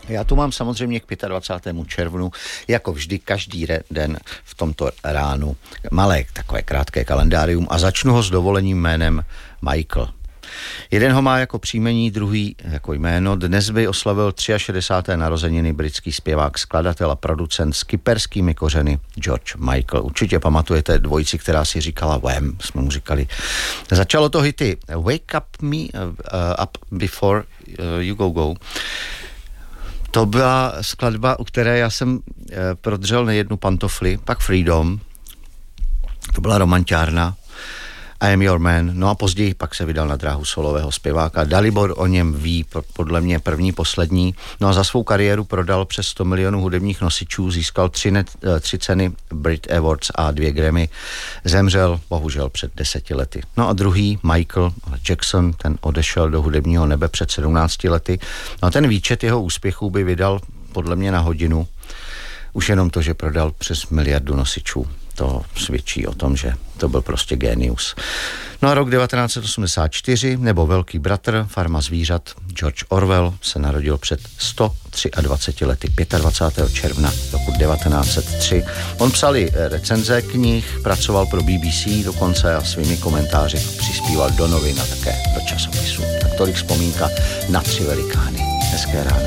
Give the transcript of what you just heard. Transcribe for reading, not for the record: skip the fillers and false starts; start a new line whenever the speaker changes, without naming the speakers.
Já tu mám samozřejmě k 25. červnu, jako vždy každý den v tomto ránu, malé takové krátké kalendárium a začnu ho s dovolením jménem Michael. Jeden ho má jako příjmení, druhý jako jméno. Dnes by oslavil 63. narozeniny britský zpěvák, skladatel a producent s kyperskými kořeny George Michael. Určitě pamatujete dvojici, která si říkala Wham, jsme mu říkali. Začalo to hity Wake Up Me Up Before You Go. To byla skladba, u které já jsem prodržel nejednu pantofli, pak Freedom, to byla romanťárna, I Am Your Man, no a později pak se vydal na dráhu solového zpěváka. Dalibor o něm ví, podle mě první, poslední, no a za svou kariéru prodal přes 100 milionů hudebních nosičů, získal 3 ceny Brit Awards a 2 Grammy, zemřel bohužel před 10 lety. No a druhý, Michael Jackson, ten odešel do hudebního nebe před 17 lety, no a ten výčet jeho úspěchů by vydal podle mě na hodinu, už jenom to, že prodal přes 1 miliardu nosičů. To svědčí o tom, že to byl prostě génius. No a rok 1984, nebo Velký bratr, Farma zvířat, George Orwell se narodil před 123 lety, 25. června roku 1903. On psal i recenze knih, pracoval pro BBC dokonce a svými komentáři přispíval do novin a také do časopisů. Tak tolik vzpomínka na 3 velikány. Hezké ráno.